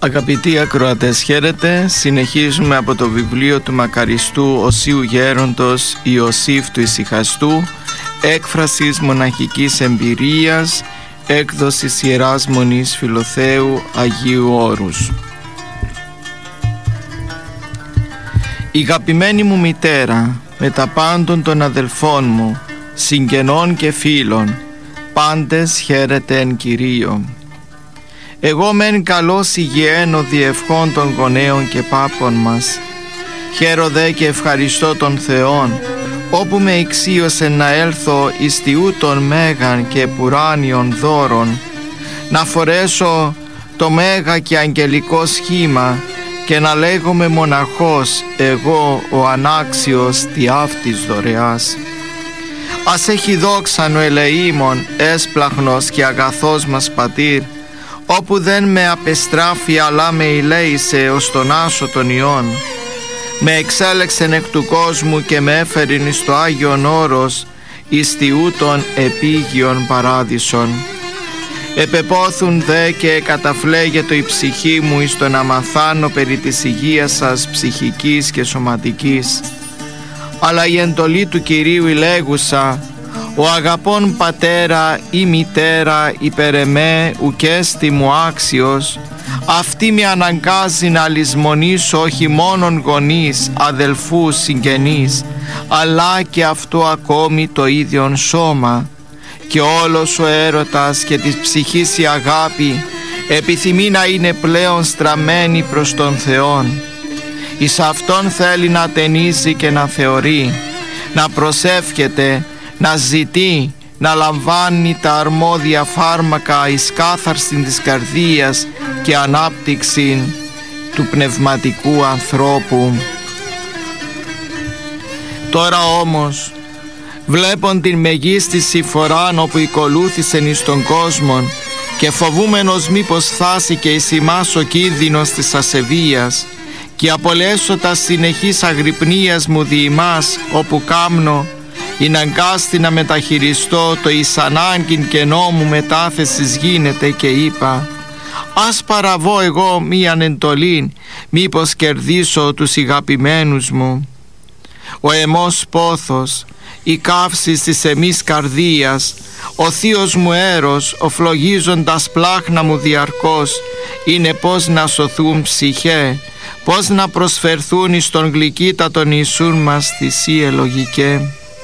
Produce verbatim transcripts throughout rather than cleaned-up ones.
Αγαπητοί ακροατές, χαίρετε. Συνεχίζουμε από το βιβλίο του μακαριστού Οσίου Γέροντος Ιωσήφ του Ησυχαστού, έκφρασης μοναχικής εμπειρίας, έκδοσης Ιεράς Μονής Φιλοθέου Αγίου Όρους. Η αγαπημένη μου μητέρα, με τα πάντων των αδελφών μου, συγγενών και φίλων, πάντες χαίρετε εν Κυρίω. Εγώ μεν καλώς υγιαίνω διευχών των γονέων και πάπων μας. Χαίρο δε και ευχαριστώ τον Θεόν, όπου με εξίωσε να έλθω εις τιούτων μέγαν και πουράνιων δώρων, να φορέσω το μέγα και αγγελικό σχήμα και να λέγομαι μοναχός, εγώ ο ανάξιος τι αυτής δωρεάς. Ας έχει δόξαν ο ελεήμων, έσπλαχνος και αγαθός μας πατήρ, όπου δεν με απεστράφει αλλά με ηλέησε ως τον άσο των ιών. Με εξέλεξεν εκ του κόσμου και με έφερεν εις το Άγιον Όρος, εις τιούτων επίγειων παράδεισων. Επεπόθουν δε και καταφλέγετο η ψυχή μου εις το να μαθάνω περί της υγείας σας ψυχικής και σωματικής. Αλλά η εντολή του Κυρίου ηλέγουσα, ο αγαπών πατέρα ή μητέρα υπέρ εμέ ουκέστη μου άξιος, αυτή με αναγκάζει να λησμονήσω όχι μόνον γονείς, αδελφούς, συγγενείς, αλλά και αυτό ακόμη το ίδιον σώμα. Και όλος ο έρωτας και της ψυχής η αγάπη επιθυμεί να είναι πλέον στραμμένη προς τον Θεόν. Εις Αυτόν θέλει να ταινίζει και να θεωρεί, να προσεύχεται, να ζητεί, να λαμβάνει τα αρμόδια φάρμακα εις κάθαρσιν της καρδίας και ανάπτυξη του πνευματικού ανθρώπου. Τώρα όμως, βλέπον την μεγίστη συμφοράν όπου οικολούθησεν εις τον κόσμον και φοβούμενος μήπως φτάσει και εις ημάς ο κίνδυνος της ασεβίας, και απολέσω τα συνεχής αγρυπνίας μου δι' ημάς, όπου κάμνω ειν αγκάστη να μεταχειριστώ το εις ανάγκην κενό μου μετάθεσης γίνεται, και είπα, ας παραβώ εγώ μίαν εντολήν, μήπως κερδίσω τους ηγαπημένους μου. Ο αιμός πόθος, η καύση της εμείς καρδίας, ο θείος μου έρος, ο φλογίζοντας πλάχνα μου διαρκώς, είναι πώς να σωθούν ψυχέ, πώς να προσφερθούν εις τον γλυκύτατον Ιησούν μας θυσίε λογικέ.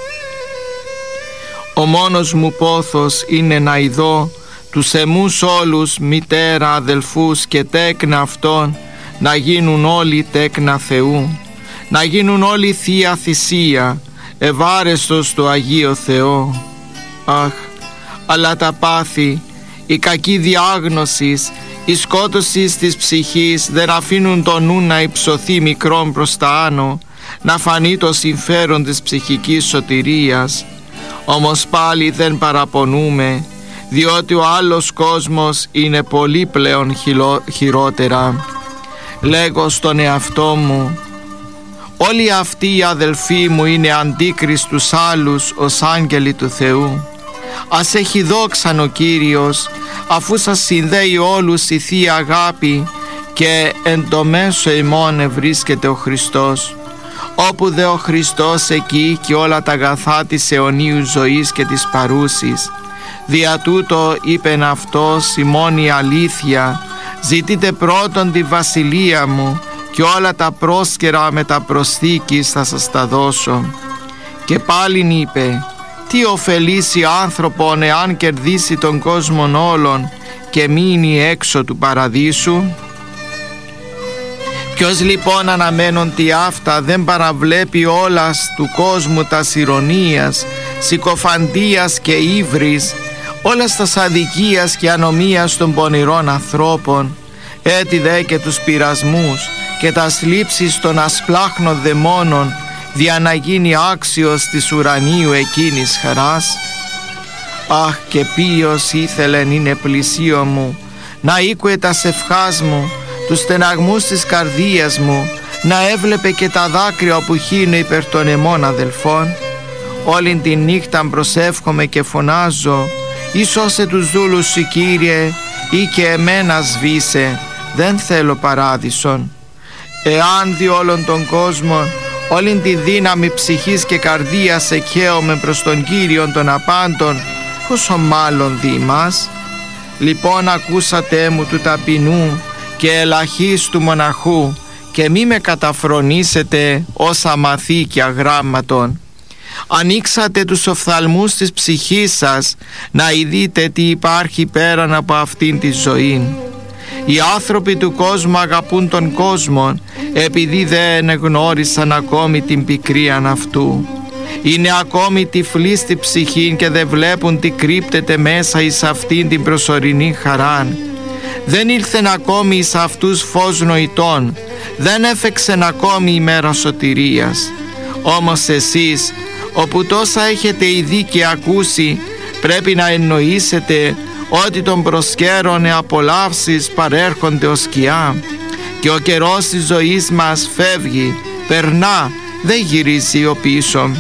Ο μόνος μου πόθος είναι να ειδώ τους εμούς όλους, μητέρα, αδελφούς και τέκνα αυτών, να γίνουν όλοι τέκνα Θεού, να γίνουν όλοι Θεία Θυσία, ευάρεστος το Αγίο Θεό. Αχ, αλλά τα πάθη, η κακή διάγνωσης, η σκότωση της ψυχής δεν αφήνουν το νου να υψωθεί μικρόν προς τα άνω, να φανεί το συμφέρον της ψυχικής σωτηρίας. Όμως πάλι δεν παραπονούμε, διότι ο άλλος κόσμος είναι πολύ πλέον χειλο, χειρότερα. Λέγω στον εαυτό μου, όλοι αυτοί οι αδελφοί μου είναι αντίκριστους άλλους ως άγγελοι του Θεού. Ας έχει δόξαν ο Κύριος, αφού σας συνδέει όλους η Θεία Αγάπη, και εν το μέσο ημών ευρίσκεται ο Χριστός. Όπου δε ο Χριστός εκεί και όλα τα αγαθά της αιωνίου ζωής και της παρούσης. Δια τούτο είπεν αυτός η μόνη αλήθεια, ζητείτε πρώτον τη βασιλεία μου και όλα τα πρόσκαιρα με τα προσθήκης θα σας τα δώσω. Και πάλιν είπε, τι ωφελήσει άνθρωπον εάν κερδίσει τον κόσμον όλων και μείνει έξω του παραδείσου? Ποιος λοιπόν αναμένοντι αυτά δεν παραβλέπει όλας του κόσμου τας ηρωνίας, συκοφαντίας και ύβρις, όλας τας αδικίας και ανομίας των πονηρών ανθρώπων, έτι δε και τους πειρασμούς και τας λήψεις των ασπλάχνων δαιμόνων, δια να γίνει άξιος της ουρανίου εκείνης χαράς? Αχ, και ποιος ήθελεν είναι πλησίο μου, να ήκουε τας ευχάς μου, τους στεναγμούς της καρδίας μου, να έβλεπε και τα δάκρυα που χύνω υπέρ των εμών αδελφών. Όλην τη νύχτα προσεύχομαι και φωνάζω, ή σώσε τους δούλους σου Κύριε, ή και εμένα σβήσε, δεν θέλω παράδεισον. Εάν δι' όλον τον κόσμο όλην τη δύναμη ψυχής και καρδίας εκχέομαι προς τον Κύριον των απάντων, πόσο μάλλον δι' μας. Λοιπόν ακούσατε μου του ταπεινού και ελαχής του μοναχού, και μη με καταφρονήσετε ως αμαθή και αγράμματον. Ανοίξατε τους οφθαλμούς της ψυχής σας, να ειδείτε τι υπάρχει πέραν από αυτήν τη ζωή. Οι άνθρωποι του κόσμου αγαπούν τον κόσμο, επειδή δεν εγνώρισαν ακόμη την πικρίαν αυτού. Είναι ακόμη τυφλοί στη ψυχή και δεν βλέπουν τι κρύπτεται μέσα εις αυτήν την προσωρινή χαράν. Δεν ήλθεν ακόμη εις αυτούς φως νοητών, δεν έφεξεν ακόμη η μέρα σωτηρίας. Όμως εσείς, όπου τόσα έχετε ειδεί και ακούσει, πρέπει να εννοήσετε ότι των προσκέρων οι απολαύσεις παρέρχονται ως σκιά, και ο καιρός της ζωής μας φεύγει, περνά, δεν γυρίζει ο πίσω.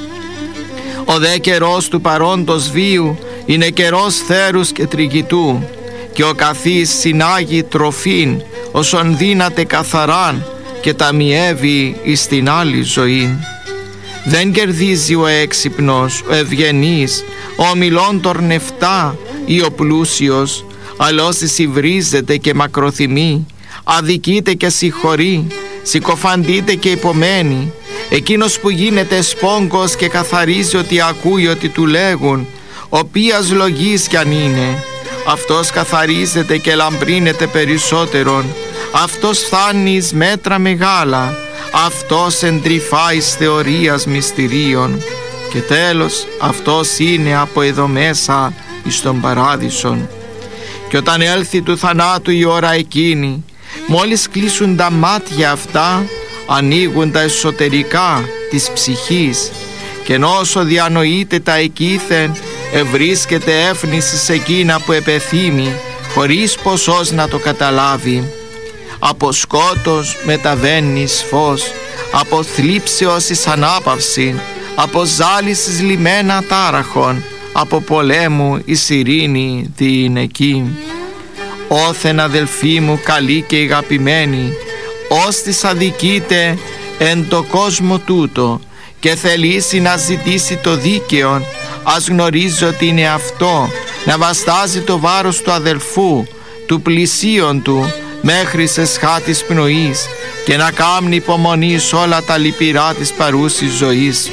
Ο δε καιρός του παρόντος βίου είναι καιρός θέρους και τριγητού, και ο καθής συνάγει τροφήν όσον δύναται καθαράν και ταμιεύει εις την άλλη ζωή. Δεν κερδίζει ο έξυπνος, ο ευγενής, ο ομιλών τορνευτά ή ο πλούσιος, αλλά όσοι συβρίζεται και μακροθυμεί, αδικείται και συγχωρεί, συκοφαντείται και υπομένει. Εκείνος που γίνεται σπόγκος και καθαρίζει ότι ακούει ότι του λέγουν, οποίας λογής κι αν είναι, αυτός καθαρίζεται και λαμπρύνεται περισσότερον, αυτός φτάνει εις μέτρα μεγάλα, αυτός εντρυφά εις θεωρίας μυστηρίων, και τέλος αυτός είναι από εδώ μέσα εις τον παράδεισον. Και όταν έλθει του θανάτου η ώρα εκείνη, μόλις κλείσουν τα μάτια αυτά, ανοίγουν τα εσωτερικά της ψυχής, και ενώ όσο διανοείται τα εκείθεν, ευρίσκεται έφνηση σε εκείνα που επεθύμει, χωρίς ποσός να το καταλάβει. Από σκότος μεταβαίνεις φως, από θλίψεως εις ανάπαυση, από ζάλισης λιμένα τάραχων, από πολέμου εις ειρήνη διηνεκή. Όθεν αδελφοί μου καλοί και αγαπημένοι, ως της αδικείται εν το κόσμο τούτο και θελήσει να ζητήσει το δίκαιο, ας γνωρίζει ότι είναι αυτό, να βαστάζει το βάρος του αδελφού, του πλησίον του, μέχρι σε σχάτης πνοής, και να κάμνει υπομονή σ' όλα τα λυπηρά της παρούσης ζωής.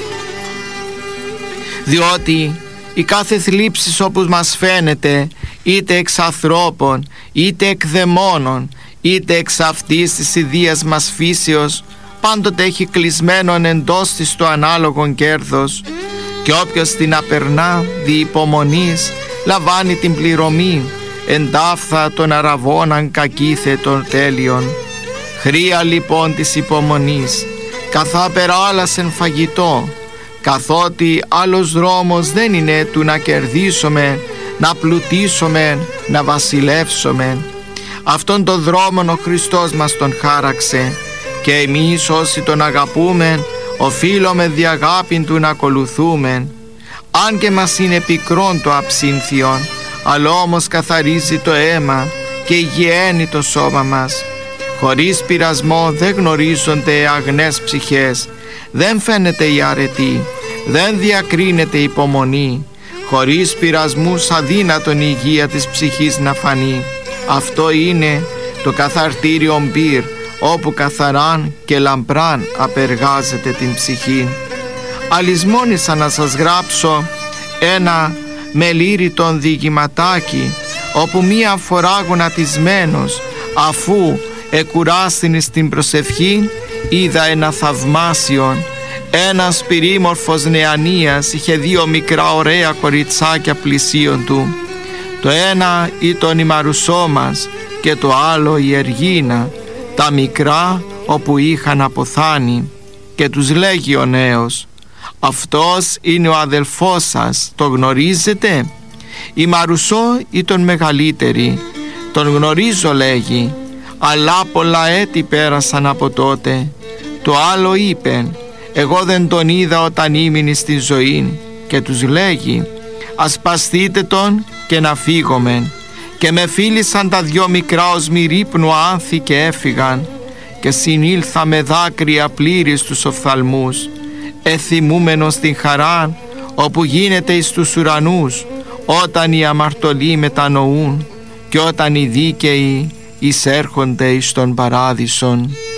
Διότι η κάθε θλίψης όπως μας φαίνεται, είτε εξ ανθρώπων, είτε εκ δαιμόνων, είτε εξ αυτής της ιδίας μας φύσεως, πάντοτε έχει κλεισμένον εντός της το ανάλογον κέρδος, και όποιος την απερνά δι' υπομονής λαμβάνει την πληρωμή, εντάφθα των αραβώναν κακήθε των τέλειων. Χρία λοιπόν της υπομονής, καθά περάλασεν φαγητό, καθότι άλλος δρόμος δεν είναι του να κερδίσουμε, να πλουτίσουμε, να βασιλεύσουμε. Αυτόν τον δρόμον ο Χριστός μας τον χάραξε, και εμείς όσοι τον αγαπούμε οφείλουμε δι' αγάπην του να ακολουθούμε. Αν και μας είναι πικρόν το αψύνθιον, αλλά όμως καθαρίζει το αίμα και υγιαίνει το σώμα μας. Χωρίς πειρασμό δεν γνωρίζονται αγνές ψυχές, δεν φαίνεται η αρετή, δεν διακρίνεται η υπομονή. Χωρίς πειρασμούς αδύνατον η υγεία της ψυχής να φανεί. Αυτό είναι το καθαρτήριο μπυρ, όπου καθαράν και λαμπράν απεργάζεται την ψυχή. Αλυσμόνησα να σας γράψω ένα μελήρητον διηγηματάκι, όπου μία φορά γονατισμένος, αφού εκουράστην στην προσευχή, είδα ένα θαυμάσιον. Ένας πυρήμορφος νεανίας είχε δύο μικρά ωραία κοριτσάκια πλησίον του. Το ένα ήταν η Μαρουσό μας και το άλλο η Εργίνα, τα μικρά όπου είχαν αποθάνει. Και τους λέγει ο νέος, αυτός είναι ο αδελφός σας, το γνωρίζετε? Η Μαρουσό ήταν μεγαλύτερη. Τον γνωρίζω, λέγει, αλλά πολλά έτη πέρασαν από τότε. Το άλλο είπε, εγώ δεν τον είδα όταν ήμουν στη ζωή. Και τους λέγει, ασπαστείτε τον και να φύγομεν. και με φίλησαν τα δυο μικρά ως μη ρύπνου άνθη και έφυγαν, και συνήλθα με δάκρυα πλήρη στους οφθαλμούς, εθυμούμενος την χαράν όπου γίνεται εις τους ουρανούς, όταν οι αμαρτωλοί μετανοούν και όταν οι δίκαιοι εισέρχονται εις τον παράδεισον.